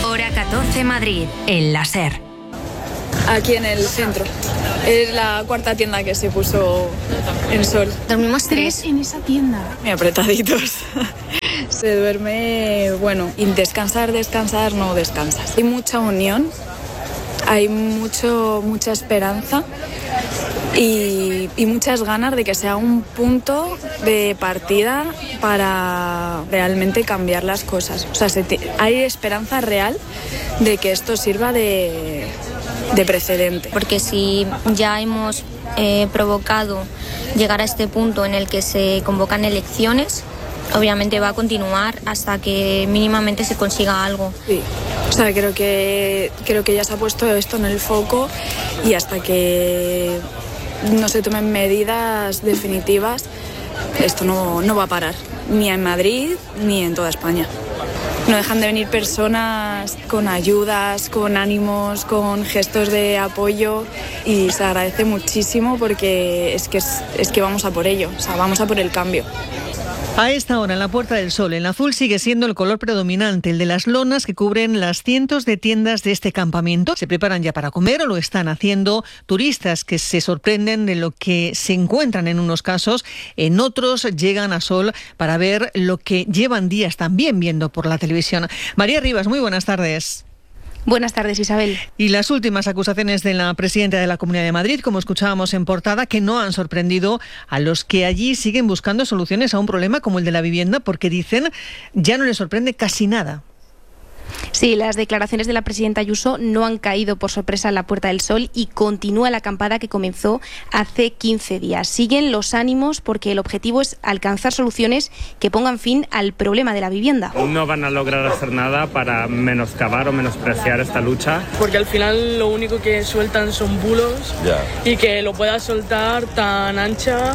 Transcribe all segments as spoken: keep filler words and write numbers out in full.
Hora catorce Madrid, el Láser. Aquí en el centro. Es la cuarta tienda que se puso en sol. Dormimos tres en esa tienda. Muy apretaditos. Se duerme, bueno, y descansar, descansar, no descansas. Hay mucha unión, hay mucho, mucha esperanza y, y muchas ganas de que sea un punto de partida para realmente cambiar las cosas. O sea, se te, hay esperanza real de que esto sirva de, de precedente. Porque si ya hemos eh, provocado llegar a este punto en el que se convocan elecciones, obviamente va a continuar hasta que mínimamente se consiga algo. Sí. O sea, creo que, creo que ya se ha puesto esto en el foco y hasta que no se tomen medidas definitivas, esto no, no va a parar, ni en Madrid ni en toda España. No dejan de venir personas con ayudas, con ánimos, con gestos de apoyo y se agradece muchísimo porque es que, es, es que vamos a por ello, o sea, vamos a por el cambio. A esta hora, en la Puerta del Sol, el azul sigue siendo el color predominante, el de las lonas que cubren las cientos de tiendas de este campamento. Se preparan ya para comer o lo están haciendo turistas que se sorprenden de lo que se encuentran en unos casos. En otros llegan a Sol para ver lo que llevan días también viendo por la televisión. María Rivas, muy buenas tardes. Buenas tardes, Isabel. Y las últimas acusaciones de la presidenta de la Comunidad de Madrid, como escuchábamos en portada, que no han sorprendido a los que allí siguen buscando soluciones a un problema como el de la vivienda, porque dicen ya no les sorprende casi nada. Sí, las declaraciones de la presidenta Ayuso no han caído por sorpresa en la Puerta del Sol y continúa la acampada que comenzó hace quince días. Siguen los ánimos porque el objetivo es alcanzar soluciones que pongan fin al problema de la vivienda. No van a lograr hacer nada para menoscabar o menospreciar esta lucha. Porque al final lo único que sueltan son bulos yeah. y que lo pueda soltar tan ancha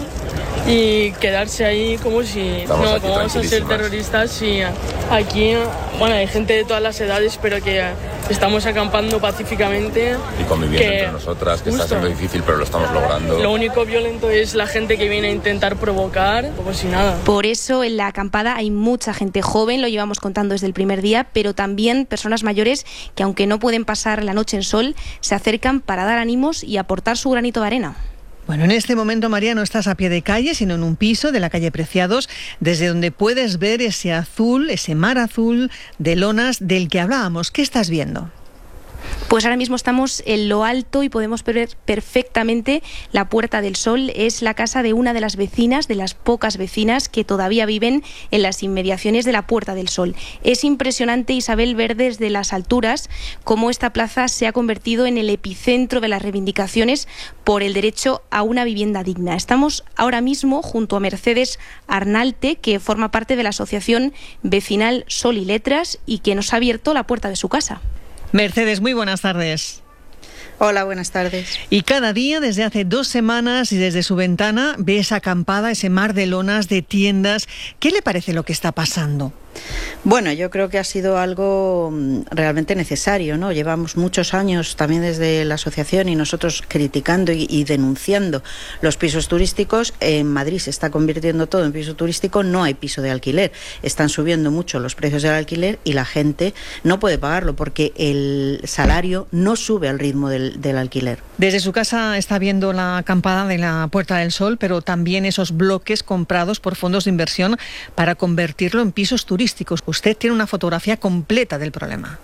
y quedarse ahí como si Estamos no vamos a ser terroristas y aquí bueno hay gente de todas las edades pero que estamos acampando pacíficamente y conviviendo que, entre nosotras que justo, está siendo difícil pero lo estamos logrando. Lo único violento es la gente que viene a intentar provocar como si nada. Por eso en la acampada hay mucha gente joven, lo llevamos contando desde el primer día, pero también personas mayores que aunque no pueden pasar la noche en sol se acercan para dar ánimos y aportar su granito de arena. Bueno, en este momento, María, no estás a pie de calle, sino en un piso de la calle Preciados, desde donde puedes ver ese azul, ese mar azul de lonas del que hablábamos. ¿Qué estás viendo? Pues ahora mismo estamos en lo alto y podemos ver perfectamente la Puerta del Sol. Es la casa de una de las vecinas, de las pocas vecinas que todavía viven en las inmediaciones de la Puerta del Sol. Es impresionante, Isabel, ver desde las alturas cómo esta plaza se ha convertido en el epicentro de las reivindicaciones por el derecho a una vivienda digna. Estamos ahora mismo junto a Mercedes Arnalte, que forma parte de la asociación vecinal Sol y Letras y que nos ha abierto la puerta de su casa. Mercedes, muy buenas tardes. Hola, buenas tardes. Y cada día, desde hace dos semanas y desde su ventana, ve esa acampada, ese mar de lonas, de tiendas. ¿Qué le parece lo que está pasando? Bueno, yo creo que ha sido algo realmente necesario, ¿no? Llevamos muchos años también desde la asociación y nosotros criticando y, y denunciando los pisos turísticos. En Madrid se está convirtiendo todo en piso turístico, no hay piso de alquiler. Están subiendo mucho los precios del alquiler y la gente no puede pagarlo porque el salario no sube al ritmo del, del alquiler. Desde su casa está viendo la acampada de la Puerta del Sol, pero también esos bloques comprados por fondos de inversión para convertirlo en pisos turísticos. Usted tiene una fotografía completa del problema.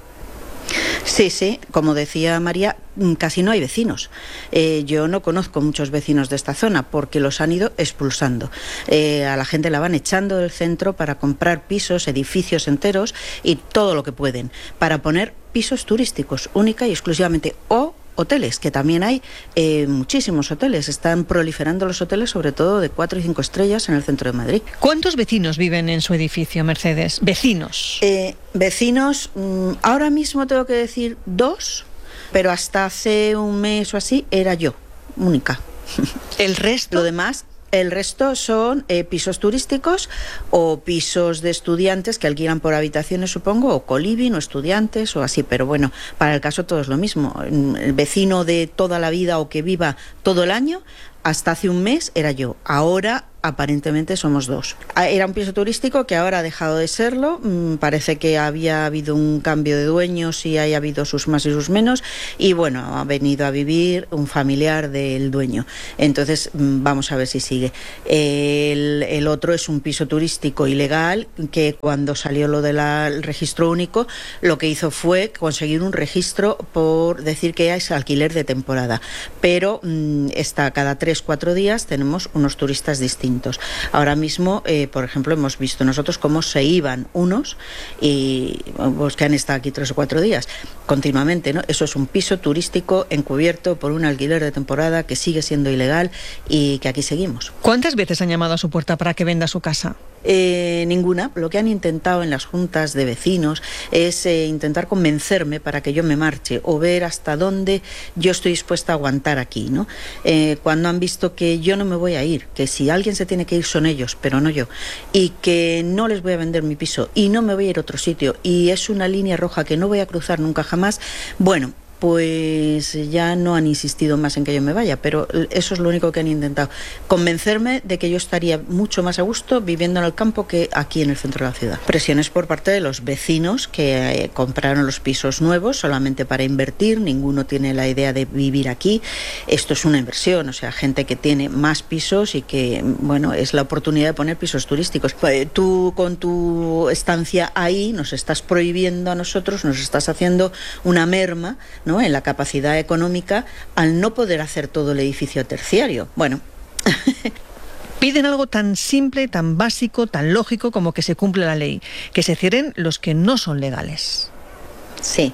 Sí, sí, como decía María, casi no hay vecinos. Eh, yo no conozco muchos vecinos de esta zona porque los han ido expulsando. Eh, a la gente la van echando del centro para comprar pisos, edificios enteros y todo lo que pueden, para poner pisos turísticos única y exclusivamente o hoteles, que también hay eh, muchísimos hoteles. Están proliferando los hoteles, sobre todo de cuatro y cinco estrellas en el centro de Madrid. ¿Cuántos vecinos viven en su edificio, Mercedes? ¿Vecinos? Eh, vecinos, mmm, ahora mismo tengo que decir dos, pero hasta hace un mes o así era yo, única. ¿El resto? Lo demás... El resto son eh, pisos turísticos o pisos de estudiantes que alquilan por habitaciones, supongo, o coliving o estudiantes o así, pero bueno, para el caso todo es lo mismo. El vecino de toda la vida o que viva todo el año, hasta hace un mes era yo. Ahora aparentemente somos dos. Era un piso turístico que ahora ha dejado de serlo, parece que había habido un cambio de dueños y haya habido sus más y sus menos, y bueno, ha venido a vivir un familiar del dueño. Entonces vamos a ver si sigue. El, el otro es un piso turístico ilegal que cuando salió lo del registro único, lo que hizo fue conseguir un registro por decir que es alquiler de temporada, pero mmm, está cada tres, cuatro días tenemos unos turistas distintos. Ahora mismo, eh, por ejemplo, hemos visto nosotros cómo se iban unos y pues, que han estado aquí tres o cuatro días continuamente, ¿no? Eso es un piso turístico encubierto por un alquiler de temporada que sigue siendo ilegal y que aquí seguimos. ¿Cuántas veces han llamado a su puerta para que venda su casa? Eh, ninguna. Lo que han intentado en las juntas de vecinos es eh, intentar convencerme para que yo me marche o ver hasta dónde yo estoy dispuesta a aguantar aquí, ¿no? Eh, cuando han visto que yo no me voy a ir, que si alguien se tiene que ir son ellos, pero no yo, y que no les voy a vender mi piso y no me voy a ir a otro sitio y es una línea roja que no voy a cruzar nunca jamás, bueno, pues ya no han insistido más en que yo me vaya, pero eso es lo único que han intentado, convencerme de que yo estaría mucho más a gusto viviendo en el campo que aquí en el centro de la ciudad. Presiones por parte de los vecinos que eh, compraron los pisos nuevos solamente para invertir, ninguno tiene la idea de vivir aquí, esto es una inversión, o sea, gente que tiene más pisos y que, bueno, es la oportunidad de poner pisos turísticos. Pues, tú con tu estancia ahí nos estás prohibiendo a nosotros, nos estás haciendo una merma, ¿no?, en la capacidad económica al no poder hacer todo el edificio terciario. Bueno. Piden algo tan simple, tan básico, tan lógico como que se cumpla la ley, que se cierren los que no son legales. Sí,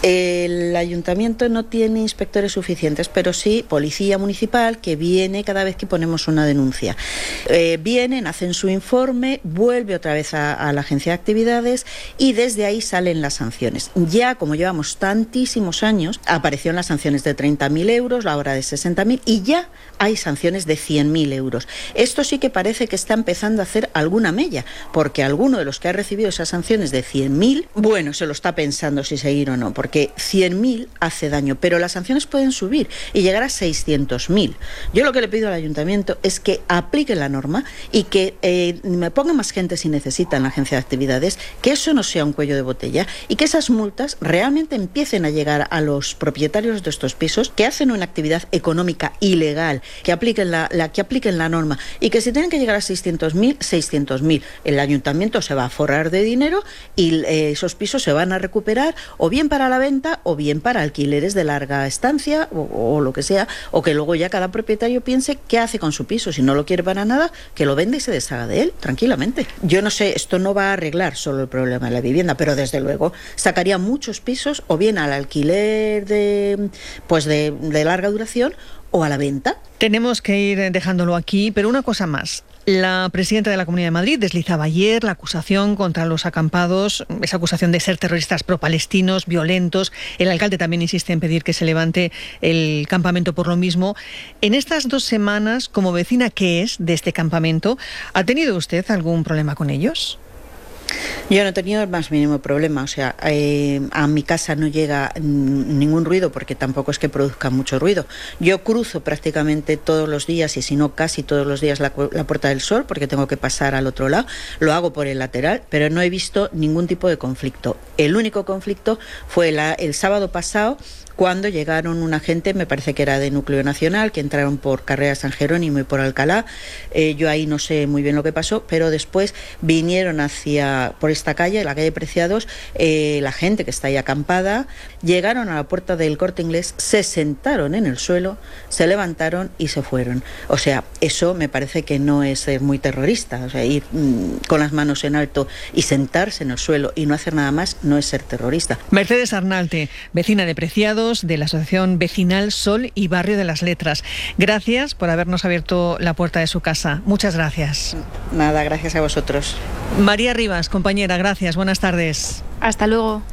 el ayuntamiento no tiene inspectores suficientes, pero sí policía municipal que viene cada vez que ponemos una denuncia. Eh, vienen, hacen su informe, vuelve otra vez a, a la agencia de actividades y desde ahí salen las sanciones. Ya como llevamos tantísimos años, aparecieron las sanciones de treinta mil euros, la hora de sesenta mil y ya hay sanciones de cien mil euros. Esto sí que parece que está empezando a hacer alguna mella, porque alguno de los que ha recibido esas sanciones de cien mil, bueno, se lo está pensando si seguir o no, porque cien mil hace daño, pero las sanciones pueden subir y llegar a seiscientos mil. Yo lo que le pido al ayuntamiento es que aplique la norma y que eh, me ponga más gente si necesita en la agencia de actividades, que eso no sea un cuello de botella y que esas multas realmente empiecen a llegar a los propietarios de estos pisos que hacen una actividad económica ilegal, que apliquen la, la, que apliquen la norma y que si tienen que llegar a seiscientos mil, seiscientos mil. El ayuntamiento se va a forrar de dinero y eh, esos pisos se van a recuperar o bien para la venta o bien para alquileres de larga estancia o, o lo que sea, o que luego ya cada propietario piense qué hace con su piso. Si no lo quiere para nada, que lo venda y se deshaga de él tranquilamente. Yo no sé, esto no va a arreglar solo el problema de la vivienda, pero desde luego sacaría muchos pisos o bien al alquiler de, pues de, de larga duración o a la venta. Tenemos que ir dejándolo aquí, pero una cosa más. La presidenta de la Comunidad de Madrid deslizaba ayer la acusación contra los acampados, esa acusación de ser terroristas pro-palestinos, violentos. El alcalde también insiste en pedir que se levante el campamento por lo mismo. En estas dos semanas, como vecina que es de este campamento, ¿ha tenido usted algún problema con ellos? Yo no he tenido el más mínimo problema, o sea, eh, a mi casa no llega ningún ruido porque tampoco es que produzca mucho ruido. Yo cruzo prácticamente todos los días y si no casi todos los días la, la Puerta del Sol porque tengo que pasar al otro lado, lo hago por el lateral, pero no he visto ningún tipo de conflicto. El único conflicto fue la, el sábado pasado cuando llegaron una gente, me parece que era de Núcleo Nacional, que entraron por Carrera San Jerónimo y por Alcalá. Eh, yo ahí no sé muy bien lo que pasó, pero después vinieron hacia por esta calle, la calle Preciados, eh, la gente que está ahí acampada, llegaron a la puerta del Corte Inglés, se sentaron en el suelo, se levantaron y se fueron. O sea, eso me parece que no es ser muy terrorista. O sea, ir mmm, con las manos en alto y sentarse en el suelo y no hacer nada más no es ser terrorista. Mercedes Arnalte, vecina de Preciados, de la Asociación Vecinal Sol y Barrio de las Letras. Gracias por habernos abierto la puerta de su casa. Muchas gracias. Nada, gracias a vosotros. María Rivas, compañera, gracias. Buenas tardes. Hasta luego.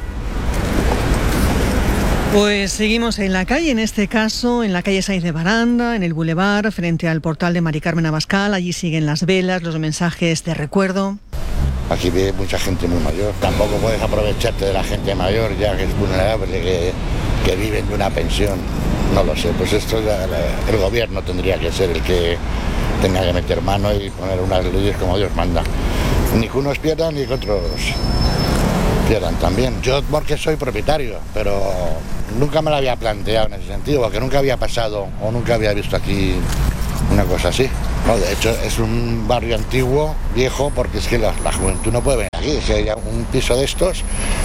Pues seguimos en la calle, en este caso en la calle Sáenz de Baranda, en el Boulevard, frente al portal de Mari Carmen Abascal. Allí siguen las velas, los mensajes de recuerdo. Aquí vive mucha gente muy mayor. Tampoco puedes aprovecharte de la gente mayor, ya que es vulnerable, que, que viven de una pensión. No lo sé, pues esto ya, la, el gobierno tendría que ser el que tenga que meter mano y poner unas leyes como Dios manda. Ni que unos pierdan ni que otros pierdan también. Yo porque soy propietario, pero nunca me lo había planteado en ese sentido, porque nunca había pasado o nunca había visto aquí una cosa así. No, de hecho es un barrio antiguo, viejo, porque es que la, la juventud no puede venir aquí. Si hay un piso de estos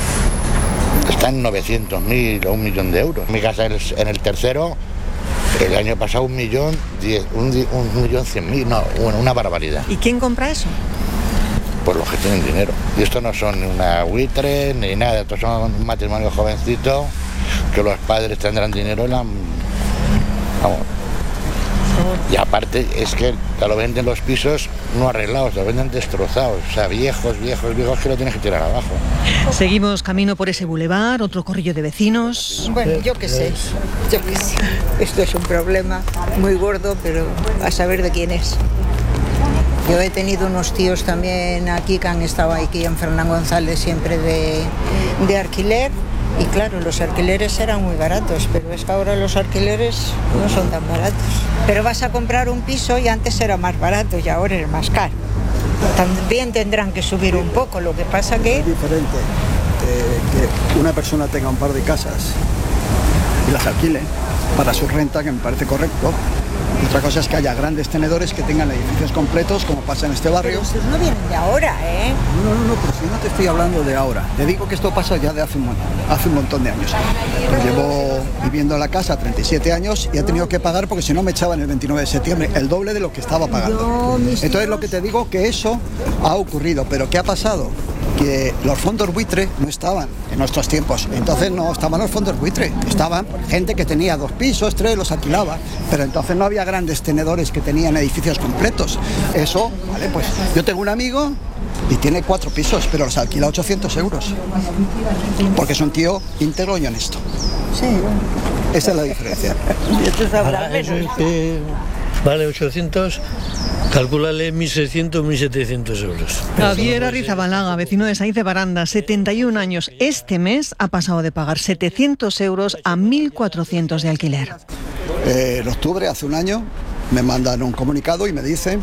está en novecientos mil o un millón de euros. Mi casa es en el tercero, el año pasado un millón, diez, un, un millón cien mil, no, bueno, una barbaridad. ¿Y quién compra eso? Pues los que tienen dinero. Y esto no son ni una buitre ni nada, estos son un matrimonio jovencito que los padres tendrán dinero y la, vamos. Y aparte es que te lo venden los pisos no arreglados, lo venden destrozados, o sea, viejos, viejos, viejos que lo tienes que tirar abajo. Seguimos camino por ese bulevar, otro corrillo de vecinos. Bueno, yo qué sé, yo qué sé. Esto es un problema muy gordo, pero a saber de quién es. Yo he tenido unos tíos también aquí que han estado aquí en Fernán González siempre de, de alquiler. Y claro, los alquileres eran muy baratos, pero es que ahora los alquileres no son tan baratos. Pero vas a comprar un piso y antes era más barato y ahora es más caro. También tendrán que subir un poco, lo que pasa que... Es diferente eh, que una persona tenga un par de casas y las alquile para su renta, que me parece correcto. Otra cosa es que haya grandes tenedores que tengan edificios completos, como pasa en este barrio. Pero estos no vienen de ahora, ¿eh? No, no, no, pero si no te estoy hablando de ahora. Te digo que esto pasa ya de hace un, hace un montón de años. Yo llevo viviendo en la casa treinta y siete años y he tenido que pagar porque si no me echaban el veintinueve de septiembre el doble de lo que estaba pagando. Entonces lo que te digo que eso ha ocurrido. ¿Pero qué ha pasado? Que los fondos buitre no estaban en nuestros tiempos. Entonces no estaban los fondos buitre, estaban gente que tenía dos pisos, tres, los alquilaba, pero entonces no había grandes tenedores que tenían edificios completos. Eso, vale, pues yo tengo un amigo y tiene cuatro pisos, pero los alquila ochocientos euros, porque es un tío íntegro y honesto. Sí. Esa es la diferencia. Y esto es hablar menos. Eso es que vale ochocientos... Calcúlale mil seiscientos, mil setecientos euros. Javier Arrizabalaga, vecino de Saiz de Baranda, setenta y un años. Este mes ha pasado de pagar setecientos euros a mil cuatrocientos de alquiler. Eh, en octubre, hace un año, me mandan un comunicado y me dicen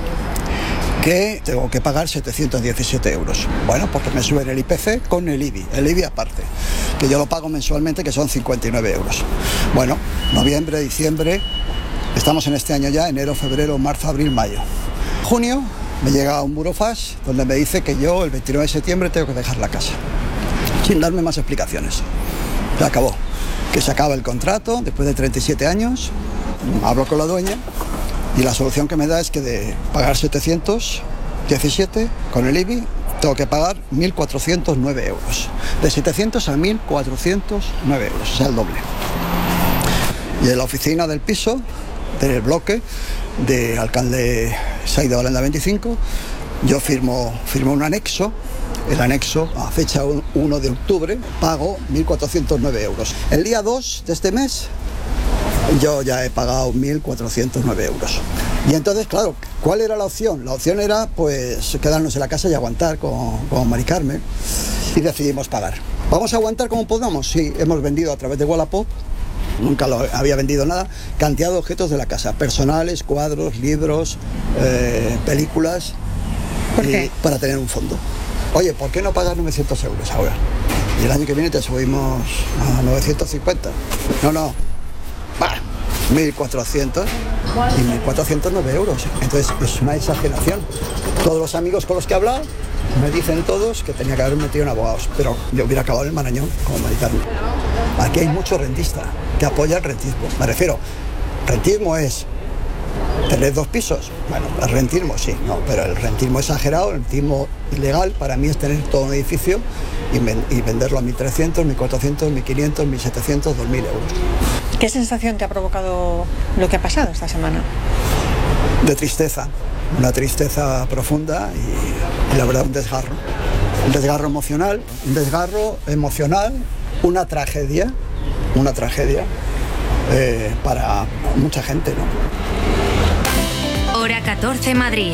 que tengo que pagar setecientos diecisiete euros. Bueno, porque me suben el I P C con el I B I, el I B I aparte, que yo lo pago mensualmente, que son cincuenta y nueve euros. Bueno, noviembre, diciembre... Estamos en este año ya, enero, febrero, marzo, abril, mayo. Junio me llega un burofax donde me dice que yo el veintinueve de septiembre tengo que dejar la casa, sin darme más explicaciones. Se acabó. Que se acaba el contrato después de treinta y siete años, hablo con la dueña y la solución que me da es que de pagar setecientos diecisiete con el I B I tengo que pagar mil cuatrocientos nueve euros. De setecientos a mil cuatrocientos nueve euros, o sea, el doble. Y en la oficina del piso, del bloque de alcalde Saiz de Baranda veinticinco, yo firmo, firmo un anexo. El anexo, a fecha uno de octubre, pago mil cuatrocientos nueve euros. El día dos de este mes, yo ya he pagado mil cuatrocientos nueve euros. Y entonces, claro, ¿cuál era la opción? La opción era, pues, quedarnos en la casa y aguantar con, con Mari Carmen. Y decidimos pagar. ¿Vamos a aguantar como podamos? Sí, hemos vendido a través de Wallapop. Nunca lo había vendido nada, cantidad de objetos de la casa, personales, cuadros, libros, eh, películas. ¿Por qué? Para tener un fondo. Oye, ¿por qué no pagar novecientos euros ahora? Y el año que viene te subimos a novecientos cincuenta. No, no, bah, mil cuatrocientos y mil cuatrocientos nueve euros. Entonces es una exageración. Todos los amigos con los que he hablado me dicen todos que tenía que haber metido en abogados, pero yo hubiera acabado en el Marañón como Mari Carmen. Aquí hay mucho rentista que apoya el rentismo. Me refiero, rentismo es tener dos pisos. Bueno, el rentismo sí, no, pero el rentismo exagerado, el rentismo ilegal, para mí es tener todo un edificio y, ven, y venderlo a mil trescientos, mil cuatrocientos, mil quinientos, mil setecientos, dos mil euros. ¿Qué sensación te ha provocado lo que ha pasado esta semana? De tristeza, una tristeza profunda y, y la verdad un desgarro. Un desgarro emocional, un desgarro emocional, una tragedia, una tragedia eh, para mucha gente, ¿no? Hora catorce Madrid.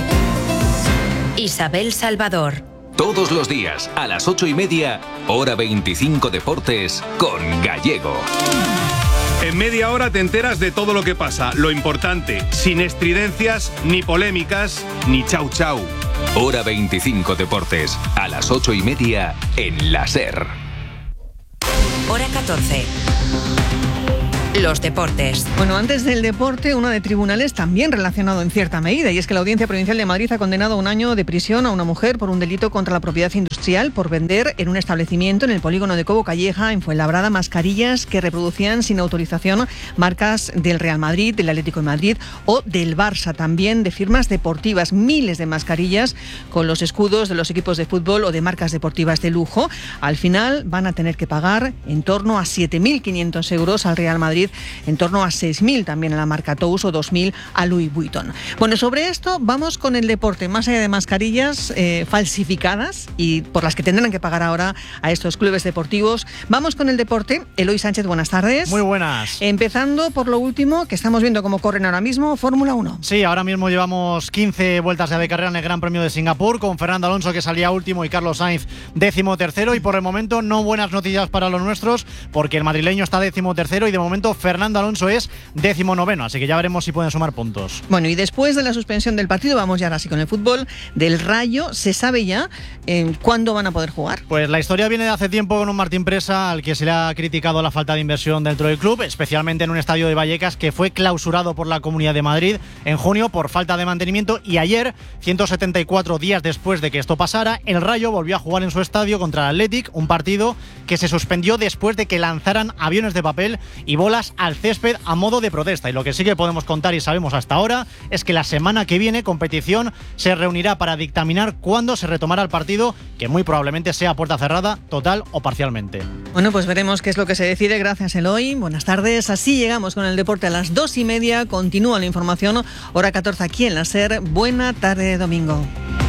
Isabel Salvador. Todos los días, a las ocho y media, hora veinticinco Deportes, con Gallego. En media hora te enteras de todo lo que pasa. Lo importante, sin estridencias, ni polémicas, ni chau chau. Hora veinticinco Deportes, a las ocho y media en la SER. Hora catorce. Los deportes. Bueno, antes del deporte, una de tribunales también relacionado en cierta medida, y es que la Audiencia Provincial de Madrid ha condenado a un año de prisión a una mujer por un delito contra la propiedad industrial por vender en un establecimiento en el polígono de Cobo Calleja, en Fuenlabrada, mascarillas que reproducían sin autorización marcas del Real Madrid, del Atlético de Madrid o del Barça, también de firmas deportivas. Miles de mascarillas con los escudos de los equipos de fútbol o de marcas deportivas de lujo. Al final van a tener que pagar en torno a siete mil quinientos euros al Real Madrid, en torno a seis mil también a la marca Tous o dos mil a Louis Vuitton. Bueno, sobre esto vamos con el deporte. Más allá de mascarillas eh, falsificadas y por las que tendrán que pagar ahora a estos clubes deportivos, vamos con el deporte. Eloy Sánchez, buenas tardes. Muy buenas. Empezando por lo último, que estamos viendo cómo corren ahora mismo, Fórmula uno. Sí, ahora mismo llevamos quince vueltas de carrera en el Gran Premio de Singapur, con Fernando Alonso, que salía último, y Carlos Sainz décimo tercero, y por el momento no buenas noticias para los nuestros, porque el madrileño está décimo tercero y de momento Fernando Alonso es décimo noveno, así que ya veremos si pueden sumar puntos. Bueno, y después de la suspensión del partido, vamos ya ahora sí con el fútbol del Rayo. ¿Se sabe ya eh, cuándo van a poder jugar? Pues la historia viene de hace tiempo con un Martín Presa, al que se le ha criticado la falta de inversión dentro del club, especialmente en un estadio de Vallecas que fue clausurado por la Comunidad de Madrid en junio por falta de mantenimiento, y ayer, ciento setenta y cuatro días después de que esto pasara, el Rayo volvió a jugar en su estadio contra el Athletic, un partido que se suspendió después de que lanzaran aviones de papel y bolas al césped a modo de protesta. Y lo que sí que podemos contar y sabemos hasta ahora es que la semana que viene competición se reunirá para dictaminar cuándo se retomará el partido, que muy probablemente sea a puerta cerrada, total o parcialmente. Bueno, pues veremos qué es lo que se decide. Gracias, Eloy. Buenas tardes. Así llegamos con el deporte a las dos y media. Continúa la información. Hora catorce aquí en la SER. Buena tarde de domingo.